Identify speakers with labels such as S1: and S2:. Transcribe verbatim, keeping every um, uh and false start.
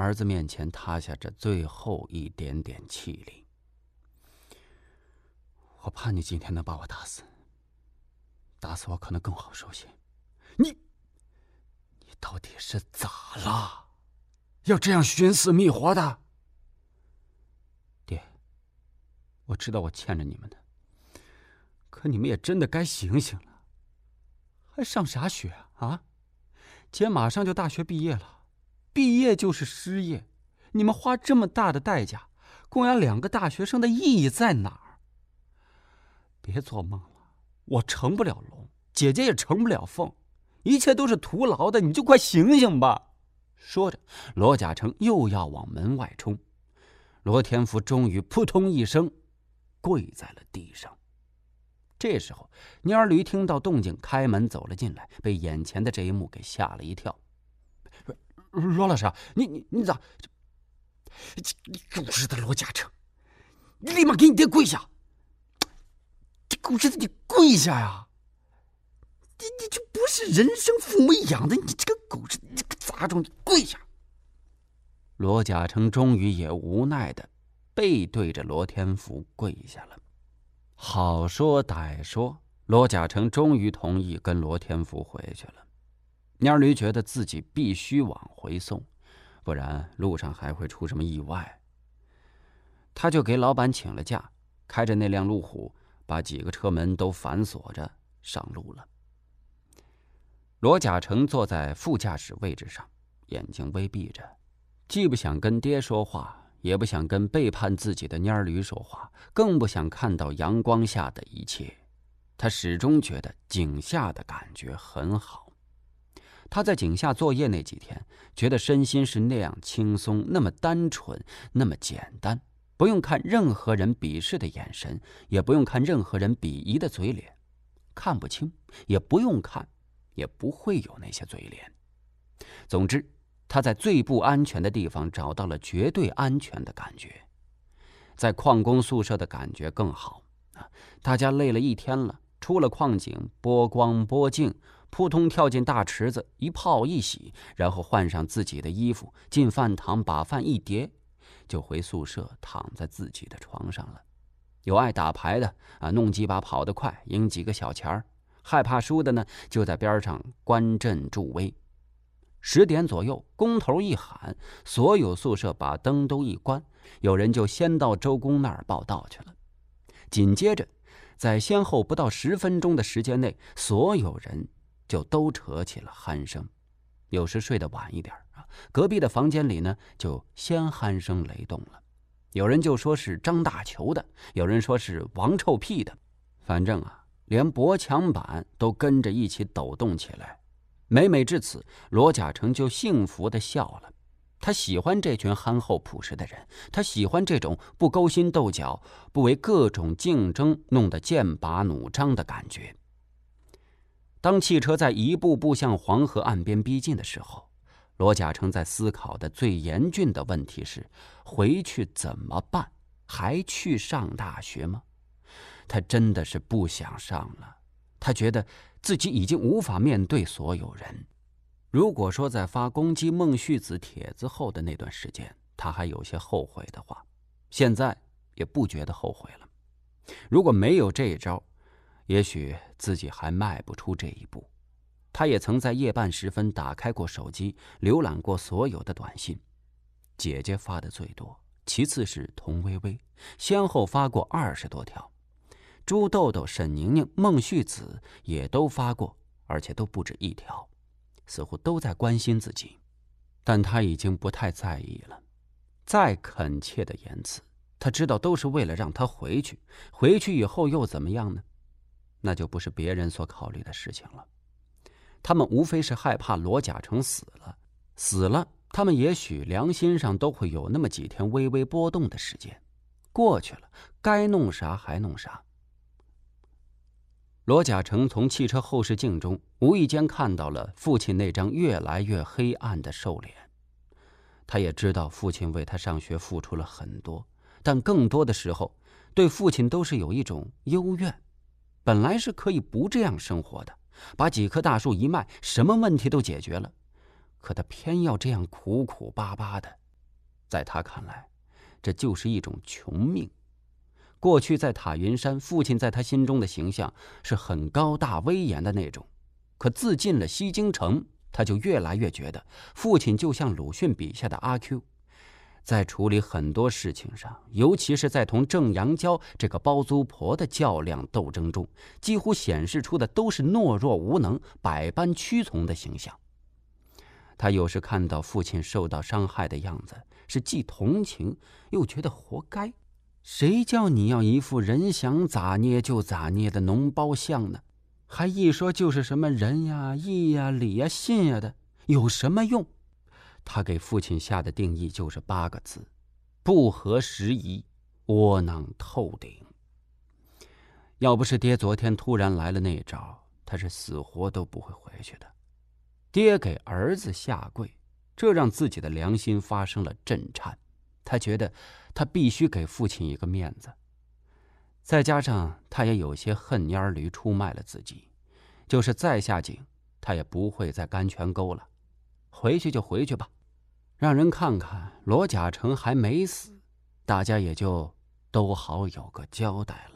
S1: 儿子面前塌下这最后一点点气力。我怕你今天能把我打死，打死我可能更好受些。你，你到底是咋了？要这样寻死觅活的？爹，我知道我欠着你们的，可你们也真的该醒醒了。还上啥学啊？啊，姐马上就大学毕业了，毕业就是失业，你们花这么大的代价供养两个大学生的意义在哪儿？别做梦了，我成不了龙，姐姐也成不了凤，一切都是徒劳的，你就快醒醒吧。说着，罗甲成又要往门外冲，罗天福终于扑通一声跪在了地上。这时候，蔫儿驴听到动静，开门走了进来，被眼前的这一幕给吓了一跳。罗老师，你你你咋？你狗日的罗甲成，你立马给你爹跪下！这狗日的，你跪下呀！你你这不是人生父母养的，你这个狗日，你这个杂种，你跪下！罗甲成终于也无奈的背对着罗天福跪下了。好说歹说，罗甲成终于同意跟罗天福回去了。蔫儿驴觉得自己必须往回送，不然路上还会出什么意外。他就给老板请了假，开着那辆路虎，把几个车门都反锁着上路了。罗甲成坐在副驾驶位置上，眼睛微闭着，既不想跟爹说话，也不想跟背叛自己的蔫儿驴说话，更不想看到阳光下的一切。他始终觉得井下的感觉很好。他在井下作业那几天，觉得身心是那样轻松，那么单纯，那么简单，不用看任何人鄙视的眼神，也不用看任何人鄙夷的嘴脸，看不清，也不用看，也不会有那些嘴脸。总之，他在最不安全的地方找到了绝对安全的感觉。在矿工宿舍的感觉更好，大家累了一天了，出了矿井，拨光拨净，扑通跳进大池子，一泡一洗，然后换上自己的衣服，进饭堂把饭一碟，就回宿舍躺在自己的床上了。有爱打牌的啊，弄几把跑得快，赢几个小钱儿；害怕输的呢，就在边上观阵助威。十点左右，工头一喊，所有宿舍把灯都一关，有人就先到周公那儿报道去了。紧接着，在先后不到十分钟的时间内，所有人就都扯起了鼾声。有时睡得晚一点啊，隔壁的房间里呢，就先鼾声雷动了。有人就说是张大球的，有人说是王臭屁的，反正啊，连脖墙板都跟着一起抖动起来。每每至此，罗甲成就幸福地笑了。他喜欢这群憨厚朴实的人，他喜欢这种不勾心斗角、不为各种竞争弄得剑拔弩张的感觉。当汽车在一步步向黄河岸边逼近的时候，罗甲成在思考的最严峻的问题是：回去怎么办？还去上大学吗？他真的是不想上了。他觉得自己已经无法面对所有人。如果说在发攻击孟旭子帖子后的那段时间，他还有些后悔的话，现在也不觉得后悔了。如果没有这一招，也许自己还迈不出这一步。他也曾在夜半时分打开过手机，浏览过所有的短信。姐姐发的最多，其次是童薇薇，先后发过二十多条。朱豆豆、沈宁宁、孟旭子也都发过，而且都不止一条，似乎都在关心自己。但他已经不太在意了。再恳切的言辞，他知道都是为了让他回去，回去以后又怎么样呢？那就不是别人所考虑的事情了。他们无非是害怕罗甲成死了，死了，他们也许良心上都会有那么几天微微波动的时间。过去了，该弄啥还弄啥。罗甲成从汽车后视镜中无意间看到了父亲那张越来越黑暗的瘦脸。他也知道父亲为他上学付出了很多，但更多的时候，对父亲都是有一种幽怨。本来是可以不这样生活的，把几棵大树一卖，什么问题都解决了。可他偏要这样苦苦巴巴的， 在他看来，这就是一种穷命。过去在塔云山，父亲在他心中的形象是很高大威严的那种，可自进了西京城，他就越来越觉得父亲就像鲁迅笔下的阿 Q， 在处理很多事情上，尤其是在同郑阳娇这个包租婆的较量斗争中，几乎显示出的都是懦弱无能、百般屈从的形象。他有时看到父亲受到伤害的样子，是既同情又觉得活该。谁叫你要一副人想咋捏就咋捏的脓包相呢？还一说就是什么仁呀、义呀、礼呀、信呀的，有什么用？他给父亲下的定义就是八个字：不合时宜，窝囊透顶。要不是爹昨天突然来了那招，他是死活都不会回去的。爹给儿子下跪，这让自己的良心发生了震颤。他觉得他必须给父亲一个面子，再加上他也有些恨蔫驴出卖了自己，就是再下井，他也不会再甘泉沟了。回去就回去吧，让人看看罗甲成还没死，大家也就都好有个交代了。